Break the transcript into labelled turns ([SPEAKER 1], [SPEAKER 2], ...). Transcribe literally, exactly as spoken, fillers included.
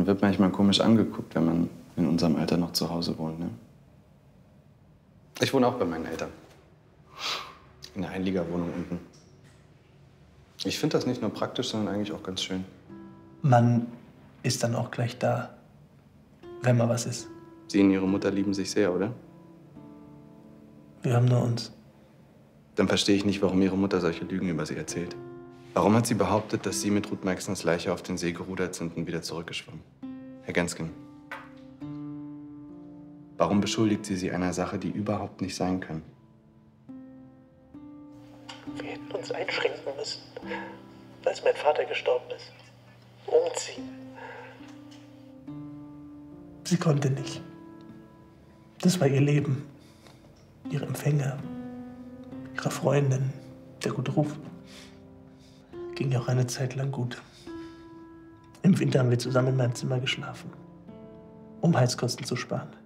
[SPEAKER 1] Man wird manchmal komisch angeguckt, wenn man in unserem Alter noch zu Hause wohnt, ne? Ich wohne auch bei meinen Eltern. In der Einliegerwohnung unten. Ich finde das nicht nur praktisch, sondern eigentlich auch ganz schön.
[SPEAKER 2] Man ist dann auch gleich da, wenn mal was ist.
[SPEAKER 1] Sie und Ihre Mutter lieben sich sehr, oder?
[SPEAKER 2] Wir haben nur uns.
[SPEAKER 1] Dann verstehe ich nicht, warum Ihre Mutter solche Lügen über Sie erzählt. Warum hat sie behauptet, dass Sie mit Ruth Maxens Leiche auf den See gerudert sind und wieder zurückgeschwommen? Herr Gensken, warum beschuldigt sie Sie einer Sache, die überhaupt nicht sein kann?
[SPEAKER 2] Wir hätten uns einschränken müssen, als mein Vater gestorben ist. Umziehen. Sie konnte nicht. Das war ihr Leben. Ihre Empfänger, ihre Freundin, der gute Ruf. Ging ja auch eine Zeit lang gut. Im Winter haben wir zusammen in meinem Zimmer geschlafen, um Heizkosten zu sparen.